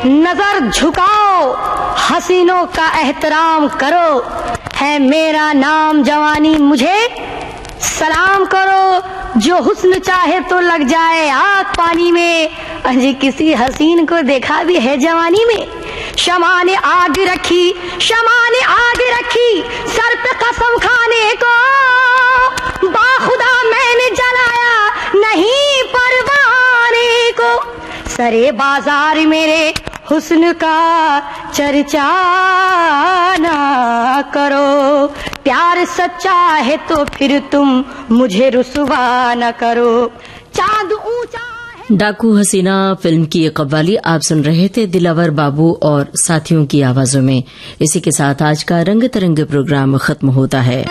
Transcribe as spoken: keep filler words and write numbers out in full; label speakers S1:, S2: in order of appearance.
S1: नजर झुकाओ, हसीनों का एहतराम करो, है मेरा नाम जवानी मुझे सलाम करो। जो हुस्न चाहे तो लग जाए आग पानी में, अजी किसी हसीन को देखा भी है जवानी में। शमा ने आग रखी, शमा ने आग रखी सर पे कसम खाने को, बाखुदा मैंने जलाया नहीं परवाने को। सरे बाजार मेरे हुस्न का चर्चा ना करो, प्यार सच्चा है तो फिर तुम मुझे रुसवा न करो। चांद ऊंचा है।
S2: डाकू हसीना फिल्म की ये कव्वाली आप सुन रहे थे दिलावर बाबू और साथियों की आवाजों में। इसी के साथ आज का रंग तरंग प्रोग्राम खत्म होता है।